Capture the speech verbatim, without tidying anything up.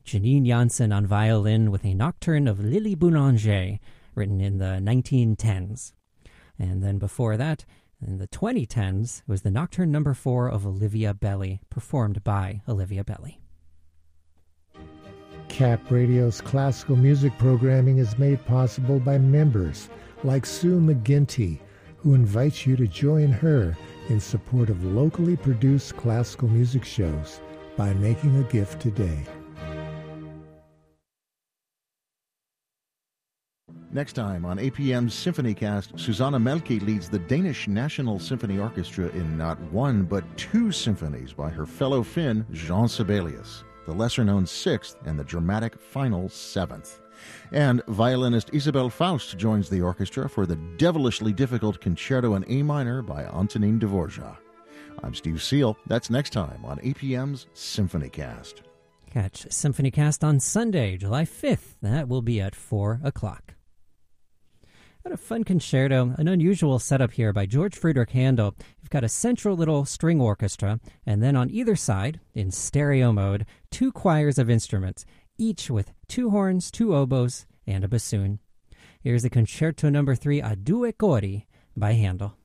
Janine Janssen on violin with a nocturne of Lily Boulanger, written in the nineteen tens. And then before that, in the twenty tens, was the Nocturne Number four of Olivia Belly, performed by Olivia Belly. Cap Radio's classical music programming is made possible by members like Sue McGinty, who invites you to join her in support of locally produced classical music shows by making a gift today. Next time on A P M's SymphonyCast, Susanna Melke leads the Danish National Symphony Orchestra in not one but two symphonies by her fellow Finn, Jean Sibelius, the lesser-known Sixth and the dramatic final Seventh. And violinist Isabelle Faust joins the orchestra for the devilishly difficult Concerto in A minor by Antonin Dvorak. I'm Steve Seal. That's next time on A P M's SymphonyCast. Catch SymphonyCast on Sunday, July fifth. That will be at four o'clock. What a fun concerto, an unusual setup here by George Friedrich Handel. You've got a central little string orchestra, and then on either side, in stereo mode, two choirs of instruments, each with two horns, two oboes, and a bassoon. Here's the Concerto Number three a due cori by Handel.